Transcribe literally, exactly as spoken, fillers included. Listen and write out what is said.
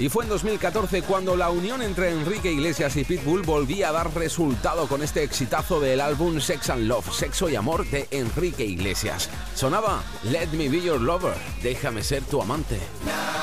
Y fue en dos mil catorce cuando la unión entre Enrique Iglesias y Pitbull volvía a dar resultado con este exitazo del álbum Sex and Love, Sexo y Amor de Enrique Iglesias. Sonaba Let Me Be Your Lover, déjame ser tu amante.